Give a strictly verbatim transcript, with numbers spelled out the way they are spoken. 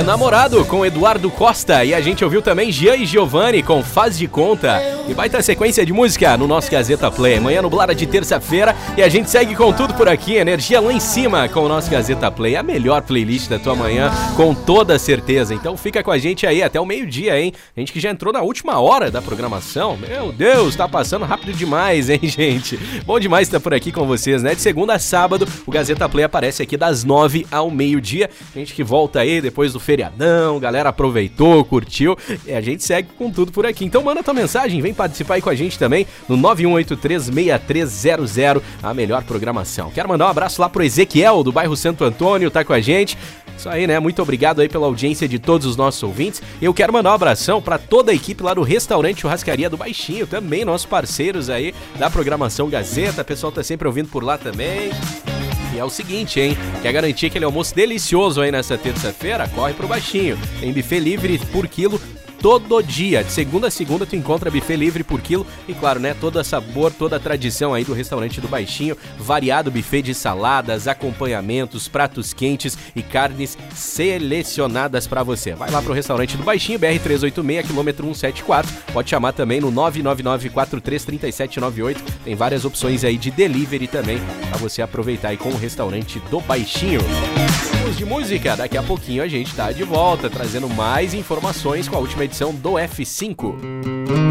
Enamorado com Eduardo Costa. E a gente ouviu também Jean e Giovanni com Faz de Conta. E vai ter sequência de música no nosso Gazeta Play. Manhã nublada de terça-feira. E a gente segue com tudo por aqui. Energia lá em cima com o nosso Gazeta Play. A melhor playlist da tua manhã, com toda certeza. Então fica com a gente aí até o meio-dia, hein? A gente que já entrou na última hora da programação. Meu Deus, tá passando rápido demais, hein, gente? Bom demais estar por aqui com vocês, né? De segunda a sábado, o Gazeta Play aparece aqui das nove ao meio-dia. A gente que volta aí depois do feriadão, galera aproveitou, curtiu, e a gente segue com tudo por aqui. Então manda tua mensagem, vem participar aí com a gente também no nove um oito três, seis três zero zero, a melhor programação. Quero mandar um abraço lá pro Ezequiel, do bairro Santo Antônio, tá com a gente. Isso aí, né? Muito obrigado aí pela audiência de todos os nossos ouvintes. Eu quero mandar um abração pra toda a equipe lá do Restaurante Churrascaria do Baixinho, também nossos parceiros aí da programação Gazeta. O pessoal tá sempre ouvindo por lá também. E é o seguinte, hein? Quer garantir aquele almoço delicioso aí nessa terça-feira? Corre pro Baixinho. Tem buffet livre por quilo todo dia. De segunda a segunda tu encontra buffet livre por quilo. E claro, né? Todo sabor, toda a tradição aí do Restaurante do Baixinho. Variado buffet de saladas, acompanhamentos, pratos quentes e carnes selecionadas pra você. Vai lá pro Restaurante do Baixinho, B R trezentos e oitenta e seis, quilômetro cento e setenta e quatro. Pode chamar também no nove nove nove, quatro três três sete nove oito. Tem várias opções aí de delivery também pra você aproveitar aí com o Restaurante do Baixinho. Vamos de música. Daqui a pouquinho a gente tá de volta, trazendo mais informações com a última edição do F cinco.